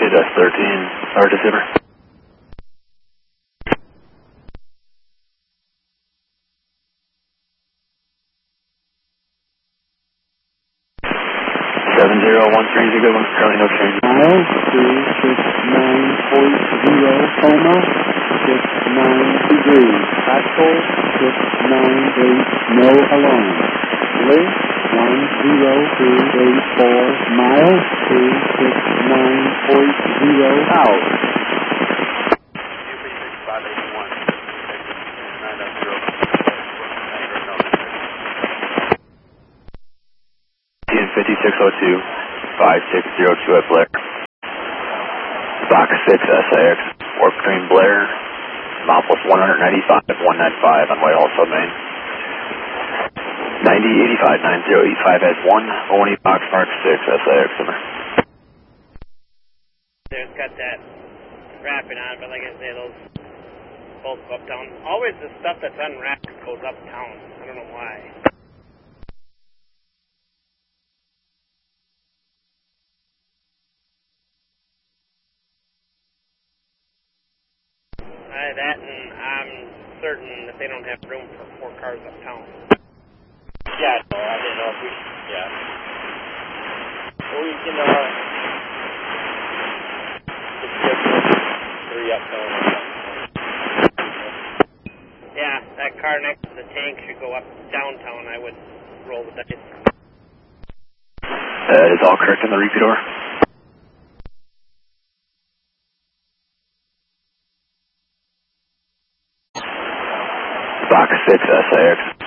KDS 13, or December. Seven zero one three is a good one. Currently no change. Miles 269.0, coma 69 degrees. Actual 698, no alarm. Link 10284 miles 269.0 out. In 5602, 5602 at Blair. Box 6 SAX, work between Blair, Mount plus 195, 195 on Whitehall Submain. 9085, 9085 has 1, only box mark 6 SAX. There's got that wrapping on, but like I say, those both go uptown. Always the stuff that's unwrapped goes uptown. I don't know why. That, and I'm certain that they don't have room for 4 cars uptown. Yeah, no, I didn't know if we, yeah. Well, we can, just 3 uptown. Yeah, that car next to the tank should go up downtown. I would roll the dice. That is all correct in the repeat order. Box 6 SAX.